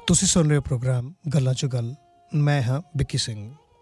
ਤੁਸੀਂ ਸੁਣ ਰਹੇ ਹੋ ਪ੍ਰੋਗਰਾਮ ਗੱਲਾਂ 'ਚ ਗੱਲ। ਮੈਂ ਹਾਂ ਵਿੱਕੀ ਸਿੰਘ।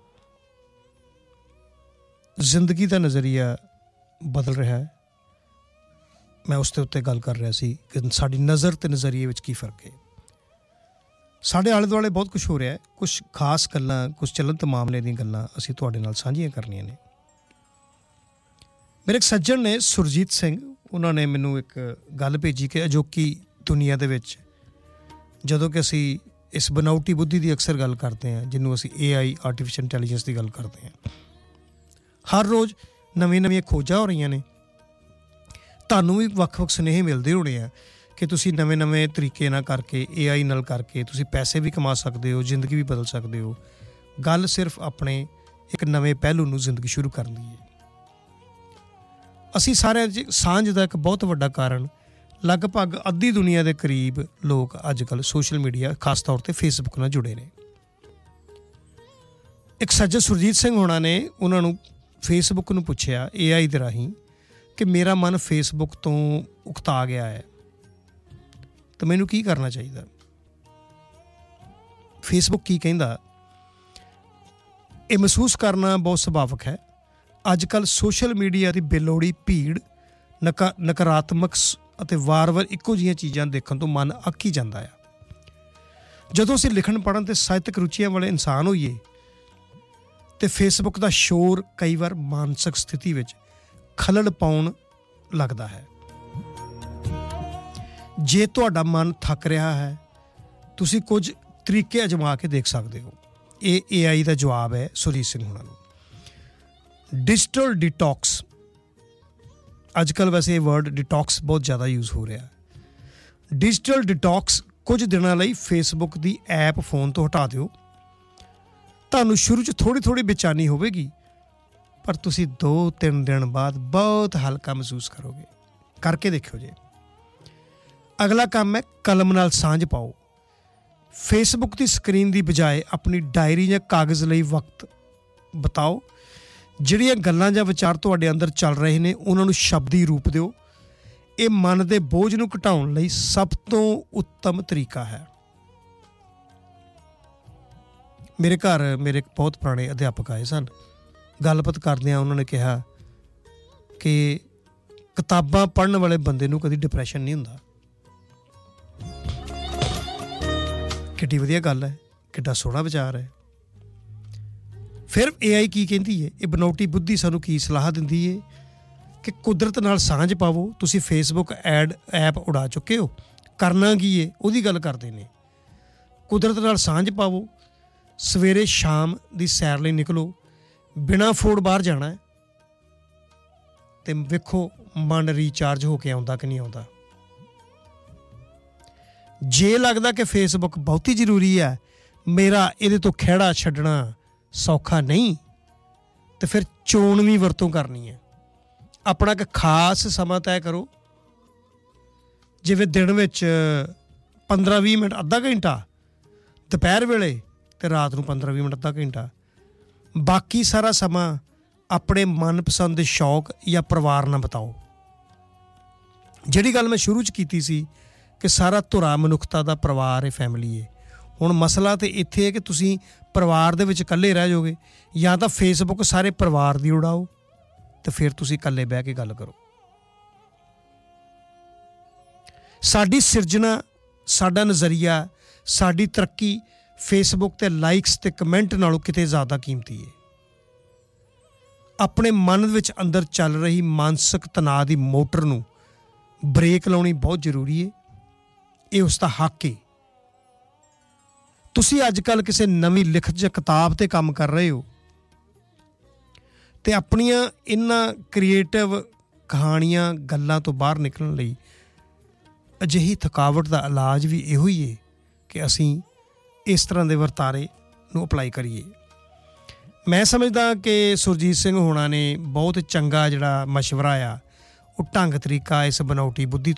ਜ਼ਿੰਦਗੀ ਦਾ ਨਜ਼ਰੀਆ ਬਦਲ ਰਿਹਾ ਹੈ। ਮੈਂ ਉਸ ਦੇ ਉੱਤੇ ਗੱਲ ਕਰ ਰਿਹਾ ਸੀ ਕਿ ਸਾਡੀ ਨਜ਼ਰ ਅਤੇ ਨਜ਼ਰੀਏ ਵਿੱਚ ਕੀ ਫ਼ਰਕ ਹੈ। ਸਾਡੇ ਆਲੇ ਦੁਆਲੇ ਬਹੁਤ ਕੁਛ ਹੋ ਰਿਹਾ ਹੈ। ਕੁਛ ਖਾਸ ਗੱਲਾਂ, ਕੁਛ ਚੱਲਣ ਮਾਮਲੇ ਦੀਆਂ ਗੱਲਾਂ ਅਸੀਂ ਤੁਹਾਡੇ ਨਾਲ ਸਾਂਝੀਆਂ ਕਰਨੀਆਂ ਨੇ। ਮੇਰੇ ਇੱਕ ਸੱਜਣ ਨੇ ਸੁਰਜੀਤ ਸਿੰਘ, ਉਹਨਾਂ ਨੇ ਮੈਨੂੰ ਇੱਕ ਗੱਲ ਭੇਜੀ ਕਿ ਅਜੋਕੀ ਦੁਨੀਆ ਦੇ ਵਿੱਚ ਜਦੋਂ ਕਿ ਅਸੀਂ ਇਸ ਬਨਾਵਟੀ ਬੁੱਧੀ ਦੀ ਅਕਸਰ ਗੱਲ ਕਰਦੇ ਹਾਂ, ਜਿਹਨੂੰ ਅਸੀਂ AI ਆਰਟੀਫਿਸ਼ਲ ਇੰਟੈਲੀਜੈਂਸ ਦੀ ਗੱਲ ਕਰਦੇ ਹਾਂ, ਹਰ ਰੋਜ਼ ਨਵੀਆਂ ਖੋਜਾਂ ਹੋ ਰਹੀਆਂ ਨੇ। ਤੁਹਾਨੂੰ ਵੀ ਵੱਖ ਸੁਨੇਹੇ ਮਿਲਦੇ ਹੋਣੇ ਆ ਕਿ ਤੁਸੀਂ ਨਵੇਂ ਤਰੀਕੇ ਨਾਲ ਕਰਕੇ AI ਨਾਲ ਕਰਕੇ ਤੁਸੀਂ ਪੈਸੇ ਵੀ ਕਮਾ ਸਕਦੇ ਹੋ, ਜ਼ਿੰਦਗੀ ਵੀ ਬਦਲ ਸਕਦੇ ਹੋ। ਗੱਲ ਸਿਰਫ ਆਪਣੇ ਇੱਕ ਨਵੇਂ ਪਹਿਲੂ ਨੂੰ ਜ਼ਿੰਦਗੀ ਸ਼ੁਰੂ ਕਰਨ ਦੀ ਹੈ। ਅਸੀਂ ਸਾਰਿਆਂ 'ਚ ਸਾਂਝ ਦਾ ਇੱਕ ਬਹੁਤ ਵੱਡਾ ਕਾਰਨ, ਲਗਭਗ ਅੱਧੀ ਦੁਨੀਆ ਦੇ ਕਰੀਬ ਲੋਕ ਅੱਜ ਕੱਲ੍ਹ ਸੋਸ਼ਲ ਮੀਡੀਆ, ਖਾਸ ਤੌਰ 'ਤੇ ਫੇਸਬੁੱਕ ਨਾਲ ਜੁੜੇ ਨੇ। ਇੱਕ ਸੱਜਣ ਸੁਰਜੀਤ ਸਿੰਘ ਹੋਣਾ ਨੇ ਉਹਨਾਂ ਨੂੰ ਫੇਸਬੁੱਕ ਨੂੰ ਪੁੱਛਿਆ AI ਦੇ ਰਾਹੀਂ ਕਿ ਮੇਰਾ ਮਨ ਫੇਸਬੁੱਕ ਤੋਂ ਉਕਤਾ ਗਿਆ ਹੈ ਤਾਂ ਮੈਨੂੰ ਕੀ ਕਰਨਾ ਚਾਹੀਦਾ। ਫੇਸਬੁੱਕ ਕੀ ਕਹਿੰਦਾ, ਇਹ ਮਹਿਸੂਸ ਕਰਨਾ ਬਹੁਤ ਸੁਭਾਵਿਕ ਹੈ। ਅੱਜ ਕੱਲ੍ਹ ਸੋਸ਼ਲ ਮੀਡੀਆ ਦੀ ਬੇਲੋੜੀ ਭੀੜ, ਨਕਾਰਾਤਮਕ ਅਤੇ ਵਾਰ-ਵਾਰ ਇੱਕੋ ਜਿਹੀਆਂ ਚੀਜ਼ਾਂ ਦੇਖਣ ਤੋਂ ਮਨ ਅੱਕ ਹੀ ਜਾਂਦਾ ਆ। ਜਦੋਂ ਅਸੀਂ ਲਿਖਣ ਪੜ੍ਹਨ ਅਤੇ ਸਾਹਿਤਕ ਰੁਚੀਆਂ ਵਾਲੇ ਇਨਸਾਨ ਹੋਈਏ ਅਤੇ ਫੇਸਬੁੱਕ ਦਾ ਸ਼ੋਰ ਕਈ ਵਾਰ ਮਾਨਸਿਕ ਸਥਿਤੀ ਵਿੱਚ ਖਲਲ ਪਾਉਣ ਲੱਗਦਾ ਹੈ। ਜੇ ਤੁਹਾਡਾ ਮਨ ਥੱਕ ਰਿਹਾ ਹੈ, ਤੁਸੀਂ ਕੁਝ ਤਰੀਕੇ ਅਜਮਾ ਕੇ ਦੇਖ ਸਕਦੇ ਹੋ। ਇਹ AI ਦਾ ਜਵਾਬ ਹੈ ਸੁਰਜੀਤ ਸਿੰਘ ਹੋਣਾ ਨੂੰ। ਡਿਜੀਟਲ ਡਿਟੌਕਸ, ਅੱਜ ਕੱਲ੍ਹ ਵੈਸੇ ਇਹ ਵਰਡ ਡਿਟੌਕਸ ਬਹੁਤ ਜ਼ਿਆਦਾ ਯੂਜ਼ ਹੋ ਰਿਹਾ। ਡਿਜੀਟਲ ਡਿਟੌਕਸ ਕੁਝ ਦਿਨਾਂ ਲਈ ਫੇਸਬੁੱਕ ਦੀ ਐਪ ਫੋਨ ਤੋਂ ਹਟਾ ਦਿਓ। ਤੁਹਾਨੂੰ ਸ਼ੁਰੂ 'ਚ ਥੋੜ੍ਹੀ ਬੇਚੈਨੀ ਹੋਵੇਗੀ, ਪਰ ਤੁਸੀਂ 2-3 ਦਿਨ ਬਾਅਦ ਬਹੁਤ ਹਲਕਾ ਮਹਿਸੂਸ ਕਰੋਗੇ। ਕਰਕੇ ਦੇਖਿਓ ਜੇ। ਅਗਲਾ ਕੰਮ ਹੈ ਕਲਮ ਨਾਲ ਸਾਂਝ ਪਾਓ। ਫੇਸਬੁੱਕ ਦੀ ਸਕਰੀਨ ਦੀ ਬਜਾਏ ਆਪਣੀ ਡਾਇਰੀ ਜਾਂ ਕਾਗਜ਼ ਲਈ ਵਕਤ ਬਿਤਾਓ। ਜਿਹੜੀਆਂ ਗੱਲਾਂ ਜਾਂ ਵਿਚਾਰ ਤੁਹਾਡੇ ਅੰਦਰ ਚੱਲ ਰਹੇ ਨੇ ਉਹਨਾਂ ਨੂੰ ਸ਼ਬਦੀ ਰੂਪ ਦਿਓ। ਇਹ ਮਨ ਦੇ ਬੋਝ ਨੂੰ ਘਟਾਉਣ ਲਈ ਸਭ ਤੋਂ ਉੱਤਮ ਤਰੀਕਾ ਹੈ। ਮੇਰੇ ਘਰ ਮੇਰੇ ਇੱਕ ਬਹੁਤ ਪੁਰਾਣੇ ਅਧਿਆਪਕ ਆਏ ਸਨ। ਗੱਲਬਾਤ ਕਰਦਿਆਂ ਉਹਨਾਂ ਨੇ ਕਿਹਾ ਕਿ ਕਿਤਾਬਾਂ ਪੜ੍ਹਨ ਵਾਲੇ ਬੰਦੇ ਨੂੰ ਕਦੀ ਡਿਪਰੈਸ਼ਨ ਨਹੀਂ ਹੁੰਦਾ। ਕਿੱਡੀ ਵਧੀਆ ਗੱਲ ਹੈ, ਕਿੱਡਾ ਸੋਹਣਾ ਵਿਚਾਰ ਹੈ। ਫਿਰ AI ਕੀ ਕਹਿੰਦੀ ਹੈ, ਇਹ ਬਨਾਵਟੀ ਬੁੱਧੀ ਸਾਨੂੰ ਕੀ ਸਲਾਹ ਦਿੰਦੀ ਹੈ ਕਿ ਕੁਦਰਤ ਨਾਲ ਸਾਂਝ ਪਾਵੋ। ਤੁਸੀਂ ਫੇਸਬੁੱਕ ਐਪ ਉਡਾ ਚੁੱਕੇ ਹੋ, ਕਰਨਾ ਕੀ ਹੈ ਉਹਦੀ ਗੱਲ ਕਰਦੇ ਨੇ। ਕੁਦਰਤ ਨਾਲ ਸਾਂਝ ਪਾਵੋ। ਸਵੇਰੇ ਸ਼ਾਮ ਦੀ ਸੈਰ ਲਈ ਨਿਕਲੋ, ਬਿਨਾਂ ਫੋਨ ਬਾਹਰ ਜਾਣਾ ਅਤੇ ਵੇਖੋ ਮਨ ਰੀਚਾਰਜ ਹੋ ਕੇ ਆਉਂਦਾ ਕਿ ਨਹੀਂ ਆਉਂਦਾ। ਜੇ ਲੱਗਦਾ ਕਿ ਫੇਸਬੁੱਕ ਬਹੁਤੀ ਜ਼ਰੂਰੀ ਹੈ, ਮੇਰਾ ਇਹਦੇ ਤੋਂ ਖਹਿੜਾ ਛੱਡਣਾ ਸੌਖਾ ਨਹੀਂ, ਅਤੇ ਫਿਰ ਚੋਣਵੀਂ ਵਰਤੋਂ ਕਰਨੀ ਹੈ। ਆਪਣਾ ਇੱਕ ਖਾਸ ਸਮਾਂ ਤੈਅ ਕਰੋ, ਜਿਵੇਂ ਦਿਨ ਵਿੱਚ 15-20 ਮਿੰਟ, ਅੱਧਾ ਘੰਟਾ ਦੁਪਹਿਰ ਵੇਲੇ, ਅਤੇ ਰਾਤ ਨੂੰ 15-20 ਮਿੰਟ, ਅੱਧਾ ਘੰਟਾ। ਬਾਕੀ ਸਾਰਾ ਸਮਾਂ ਆਪਣੇ ਮਨਪਸੰਦ ਦੇ ਸ਼ੌਕ ਜਾਂ ਪਰਿਵਾਰ ਨਾਲ ਬਿਤਾਓ। ਜਿਹੜੀ ਗੱਲ ਮੈਂ ਸ਼ੁਰੂ 'ਚ ਕੀਤੀ ਸੀ ਕਿ ਸਾਰਾ ਧੁਰਾ ਮਨੁੱਖਤਾ ਦਾ ਪਰਿਵਾਰ ਹੈ, ਫੈਮਿਲੀ ਹੈ। ਹੁਣ ਮਸਲਾ ਤਾਂ ਇੱਥੇ ਹੈ ਕਿ ਤੁਸੀਂ ਪਰਿਵਾਰ ਦੇ ਵਿੱਚ ਇਕੱਲੇ ਰਹਿ ਜਾਓਗੇ, ਜਾਂ ਤਾਂ ਫੇਸਬੁੱਕ ਸਾਰੇ ਪਰਿਵਾਰ ਦੀ ਉਡਾਓ ਅਤੇ ਫਿਰ ਤੁਸੀਂ ਇਕੱਲੇ ਬਹਿ ਕੇ ਗੱਲ ਕਰੋ। ਸਾਡੀ ਸਿਰਜਣਾ, ਸਾਡਾ ਨਜ਼ਰੀਆ, ਸਾਡੀ ਤਰੱਕੀ ਫੇਸਬੁੱਕ 'ਤੇ ਲਾਈਕਸ ਅਤੇ ਕਮੈਂਟ ਨਾਲੋਂ ਕਿਤੇ ਜ਼ਿਆਦਾ ਕੀਮਤੀ ਹੈ। ਆਪਣੇ ਮਨ ਵਿੱਚ ਅੰਦਰ ਚੱਲ ਰਹੀ ਮਾਨਸਿਕ ਤਣਾਅ ਦੀ ਮੋਟਰ ਨੂੰ ਬ੍ਰੇਕ ਲਾਉਣੀ ਬਹੁਤ ਜ਼ਰੂਰੀ ਹੈ। ਇਹ ਉਸ ਦਾ ਹੱਕ ਹੈ। ਤੁਸੀਂ ਅੱਜ ਕੱਲ੍ਹ ਕਿਸੇ ਨਵੀਂ ਲਿਖਤ ਜਾਂ ਕਿਤਾਬ 'ਤੇ ਕੰਮ ਕਰ ਰਹੇ ਹੋ ਅਤੇ ਆਪਣੀਆਂ ਇਹਨਾਂ ਕ੍ਰੀਏਟਿਵ ਕਹਾਣੀਆਂ, ਗੱਲਾਂ ਤੋਂ ਬਾਹਰ ਨਿਕਲਣ ਲਈ ਅਜਿਹੀ ਥਕਾਵਟ ਦਾ ਇਲਾਜ ਵੀ ਇਹੋ ਹੀ ਹੈ ਕਿ ਅਸੀਂ ਇਸ ਤਰ੍ਹਾਂ ਦੇ ਵਰਤਾਰੇ ਨੂੰ ਅਪਲਾਈ ਕਰੀਏ। ਮੈਂ ਸਮਝਦਾ ਕਿ ਸੁਰਜੀਤ ਸਿੰਘ ਹੋਣਾ ਨੇ ਬਹੁਤ ਚੰਗਾ ਜਿਹੜਾ ਮਸ਼ਵਰਾ ਆ, ਉਹ ਢੰਗ ਤਰੀਕਾ ਇਸ ਬਨਾਵਟੀ ਬੁੱਧੀ